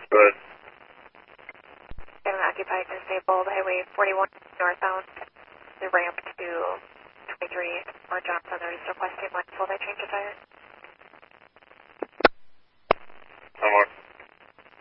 Good. Occupied disabled, Highway 41 northbound, the ramp to 23 or John Southern is requesting one full day change of tires.